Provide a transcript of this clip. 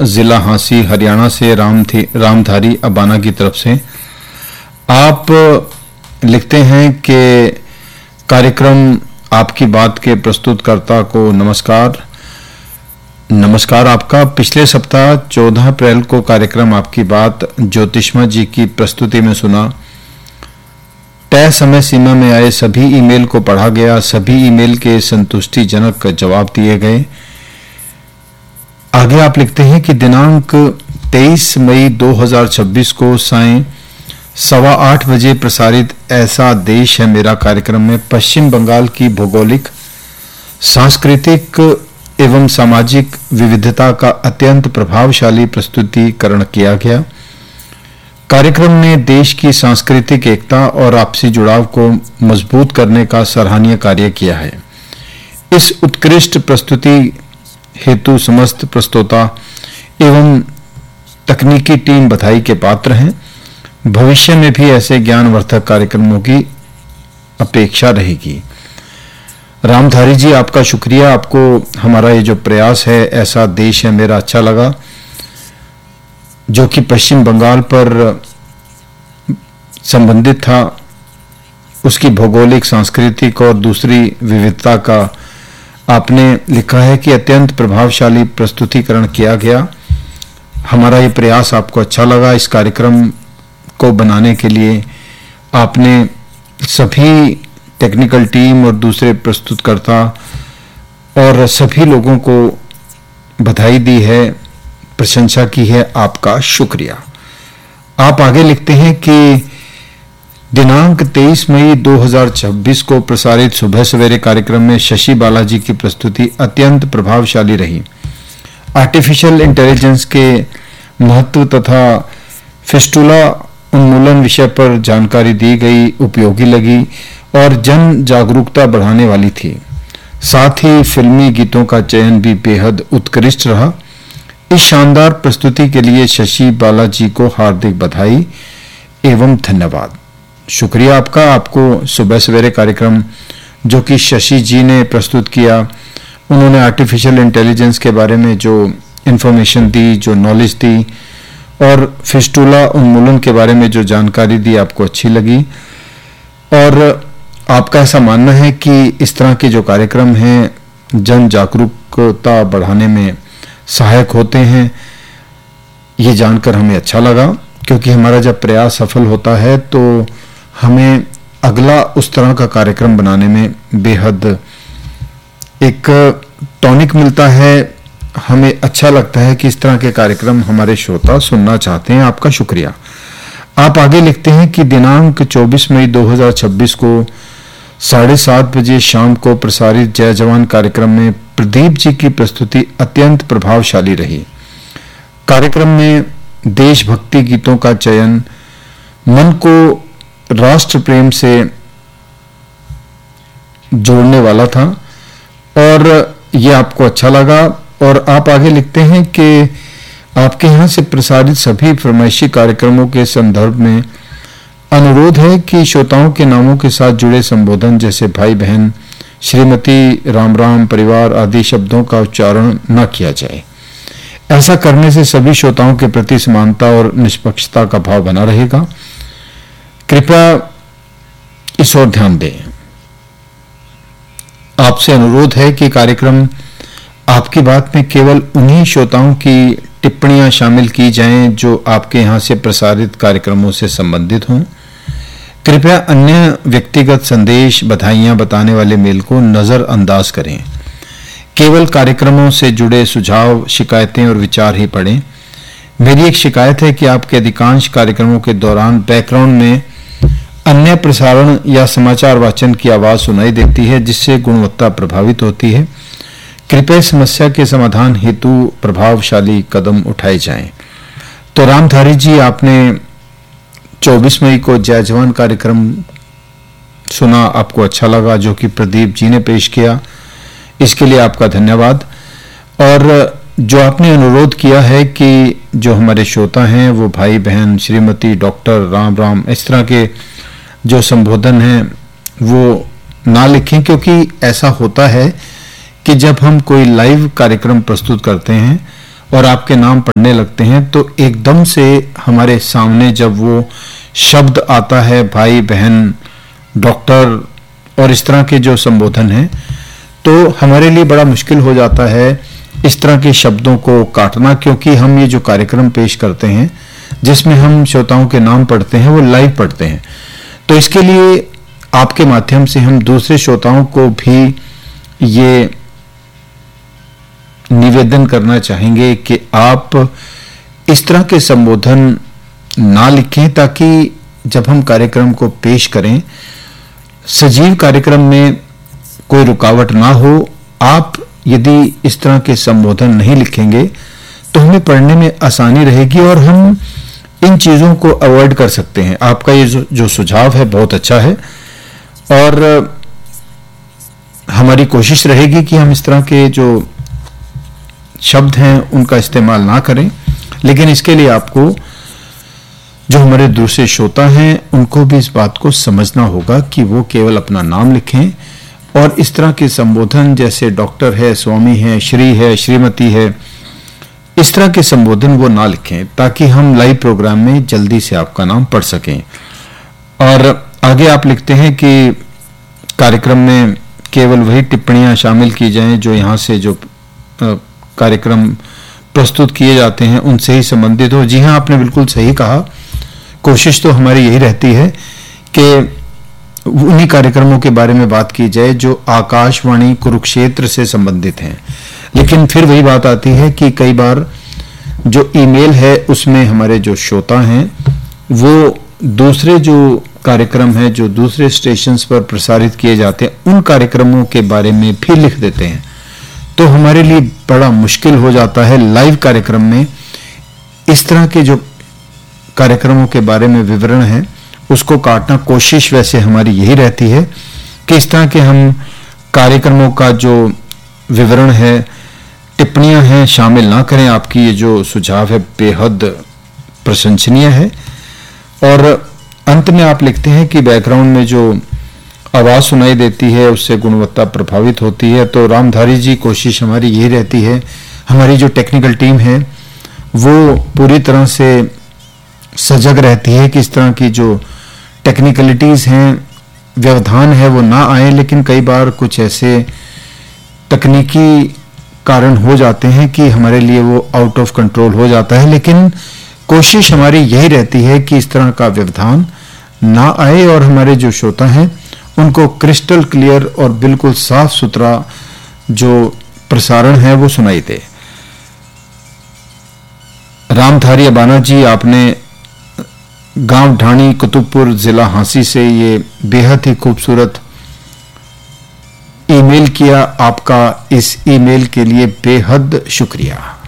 जिला हांसी हरियाणा से रामधारी अबाना की तरफ से आप लिखते हैं कि कार्यक्रम आपकी बात के प्रस्तुतकर्ता को नमस्कार आपका। पिछले सप्ताह 14 अप्रैल को कार्यक्रम आपकी बात ज्योतिष्मा जी की प्रस्तुति में सुना। तय समय सीमा में आए सभी ईमेल को पढ़ा गया। सभी ईमेल के संतुष्टिजनक जवाब दिए गए। आगे आप लिखते हैं कि दिनांक 23 मई 2026 को सायं 8:15 बजे प्रसारित ऐसा देश है मेरा कार्यक्रम में पश्चिम बंगाल की भौगोलिक, सांस्कृतिक एवं सामाजिक विविधता का अत्यंत प्रभावशाली प्रस्तुतिकरण किया गया। कार्यक्रम ने देश की सांस्कृतिक एकता और आपसी जुड़ाव को मजबूत करने का सराहनीय कार्य किया है। इस उत्कृष्ट प्रस्तुति हेतु समस्त प्रस्तोता एवं तकनीकी टीम बधाई के पात्र हैं। भविष्य में भी ऐसे ज्ञानवर्धक कार्यक्रमों की अपेक्षा रहेगी। रामधारी जी, आपका शुक्रिया। आपको हमारा ये जो प्रयास है ऐसा देश है मेरा अच्छा लगा, जो कि पश्चिम बंगाल पर संबंधित था, उसकी भौगोलिक, सांस्कृतिक और दूसरी विविधता का आपने लिखा है कि अत्यंत प्रभावशाली प्रस्तुतिकरण किया गया। हमारा ये प्रयास आपको अच्छा लगा। इस कार्यक्रम को बनाने के लिए आपने सभी टेक्निकल टीम और दूसरे प्रस्तुतकर्ता और सभी लोगों को बधाई दी है, प्रशंसा की है। आपका शुक्रिया। आप आगे लिखते हैं कि दिनांक 23 मई 2026 को प्रसारित सुबह सवेरे कार्यक्रम में शशि बालाजी की प्रस्तुति अत्यंत प्रभावशाली रही। आर्टिफिशियल इंटेलिजेंस के महत्व तथा फिस्टुला उन्मूलन विषय पर जानकारी दी गई, उपयोगी लगी और जन जागरूकता बढ़ाने वाली थी। साथ ही फिल्मी गीतों का चयन भी बेहद उत्कृष्ट रहा। इस शानदार प्रस्तुति के लिए शशि बालाजी को हार्दिक बधाई एवं धन्यवाद। शुक्रिया आपका। आपको सुबह सवेरे कार्यक्रम जो कि शशि जी ने प्रस्तुत किया, उन्होंने आर्टिफिशियल इंटेलिजेंस के बारे में जो इंफॉर्मेशन दी, जो नॉलेज दी और फिस्टुला उन्मूलन के बारे में जो जानकारी दी, आपको अच्छी लगी और आपका ऐसा मानना है कि इस तरह के जो कार्यक्रम हैं जन जागरूकता बढ़ाने में सहायक होते हैं। ये जानकर हमें अच्छा लगा, क्योंकि हमारा जब प्रयास सफल होता है तो हमें अगला उस तरह का कार्यक्रम बनाने में बेहद एक टॉनिक मिलता है। हमें अच्छा लगता है कि इस तरह के कार्यक्रम हमारे श्रोता सुनना चाहते हैं। आपका शुक्रिया। आप आगे लिखते हैं कि दिनांक 24 मई 2026 को 7:30 बजे शाम को प्रसारित जय जवान कार्यक्रम में प्रदीप जी की प्रस्तुति अत्यंत प्रभावशाली रही। कार्यक्रम में देशभक्ति गीतों का चयन मन को राष्ट्र प्रेम से जोड़ने वाला था और ये आपको अच्छा लगा। और आप आगे लिखते हैं कि आपके यहाँ से प्रसारित सभी फरमाइशी कार्यक्रमों के संदर्भ में अनुरोध है कि श्रोताओं के नामों के साथ जुड़े संबोधन जैसे भाई बहन, श्रीमती, राम राम, परिवार आदि शब्दों का उच्चारण न किया जाए। ऐसा करने से सभी श्रोताओं के प्रति समानता और निष्पक्षता का भाव बना रहेगा। कृपया इस ओर ध्यान दें। आपसे अनुरोध है कि कार्यक्रम आपकी बात में केवल उन्हीं श्रोताओं की टिप्पणियां शामिल की जाएं जो आपके यहां से प्रसारित कार्यक्रमों से संबंधित हों। कृपया अन्य व्यक्तिगत संदेश, बधाइयां बताने वाले मेल को नजरअंदाज करें। केवल कार्यक्रमों से जुड़े सुझाव, शिकायतें और विचार ही पढ़ें। मेरी एक शिकायत है कि आपके अधिकांश कार्यक्रमों के दौरान बैकग्राउंड में अन्य प्रसारण या समाचार वाचन की आवाज सुनाई देती है, जिससे गुणवत्ता प्रभावित होती है। कृपया समस्या के समाधान हेतु प्रभावशाली कदम उठाए जाएं। तो रामधारी जी, आपने 24 मई को जय जवान कार्यक्रम सुना, आपको अच्छा लगा, जो कि प्रदीप जी ने पेश किया। इसके लिए आपका धन्यवाद। और जो आपने अनुरोध किया है कि जो हमारे श्रोता हैं वो भाई बहन, श्रीमती, डॉक्टर, राम राम, इस तरह के जो संबोधन हैं वो ना लिखें, क्योंकि ऐसा होता है कि जब हम कोई लाइव कार्यक्रम प्रस्तुत करते हैं और आपके नाम पढ़ने लगते हैं तो एकदम से हमारे सामने जब वो शब्द आता है भाई बहन डॉक्टर और इस तरह के जो संबोधन हैं, तो हमारे लिए बड़ा मुश्किल हो जाता है इस तरह के शब्दों को काटना, क्योंकि हम ये जो कार्यक्रम पेश करते हैं जिसमें हम श्रोताओं के नाम पढ़ते हैं वो लाइव पढ़ते हैं। तो इसके लिए आपके माध्यम से हम दूसरे श्रोताओं को भी ये निवेदन करना चाहेंगे कि आप इस तरह के संबोधन ना लिखें, ताकि जब हम कार्यक्रम को पेश करें सजीव कार्यक्रम में कोई रुकावट ना हो। आप यदि इस तरह के संबोधन नहीं लिखेंगे तो हमें पढ़ने में आसानी रहेगी और हम इन चीजों को अवॉइड कर सकते हैं। आपका ये जो सुझाव है बहुत अच्छा है और हमारी कोशिश रहेगी कि हम इस तरह के जो शब्द हैं उनका इस्तेमाल ना करें, लेकिन इसके लिए आपको जो हमारे दूसरे श्रोता हैं उनको भी इस बात को समझना होगा कि वो केवल अपना नाम लिखें और इस तरह के संबोधन जैसे डॉक्टर है, स्वामी है, श्री है, श्रीमती है, इस तरह के संबोधन वो ना लिखें, ताकि हम लाइव प्रोग्राम में जल्दी से आपका नाम पढ़ सकें। और आगे आप लिखते हैं कि कार्यक्रम में केवल वही टिप्पणियां शामिल की जाएं जो यहाँ से जो कार्यक्रम प्रस्तुत किए जाते हैं उनसे ही संबंधित हो। जी हाँ, आपने बिल्कुल सही कहा। कोशिश तो हमारी यही रहती है कि उन्हीं कार्यक्रमों के बारे में बात की जाए जो आकाशवाणी कुरुक्षेत्र से संबंधित हैं, लेकिन फिर वही बात आती है कि कई बार जो ईमेल है उसमें हमारे जो श्रोता हैं वो दूसरे जो कार्यक्रम है जो दूसरे स्टेशंस पर प्रसारित किए जाते हैं उन कार्यक्रमों के बारे में भी लिख देते हैं, तो हमारे लिए बड़ा मुश्किल हो जाता है लाइव कार्यक्रम में इस तरह के जो कार्यक्रमों के बारे में विवरण है उसको काटना। कोशिश वैसे हमारी यही रहती है कि इस तरह के हम कार्यक्रमों का जो विवरण है, टिप्पणियां हैं, शामिल ना करें। आपकी ये जो सुझाव है बेहद प्रशंसनीय है। और अंत में आप लिखते हैं कि बैकग्राउंड में जो आवाज सुनाई देती है उससे गुणवत्ता प्रभावित होती है। तो रामधारी जी, कोशिश हमारी यही रहती है, हमारी जो टेक्निकल टीम है वो पूरी तरह से सजग रहती है कि इस तरह की जो टेक्निकलिटीज हैं, व्यवधान है वो ना आए, लेकिन कई बार कुछ ऐसे तकनीकी कारण हो जाते हैं कि हमारे लिए वो आउट ऑफ कंट्रोल हो जाता है, लेकिन कोशिश हमारी यही रहती है कि इस तरह का व्यवधान ना आए और हमारे जो श्रोता हैं उनको क्रिस्टल क्लियर और बिल्कुल साफ सुथरा जो प्रसारण है वो सुनाई दे। रामधारी अबाना जी, आपने गांव ढाणी कुतुबपुर जिला हांसी से ये बेहद ही खूबसूरत ईमेल किया। आपका इस ईमेल के लिए बेहद शुक्रिया।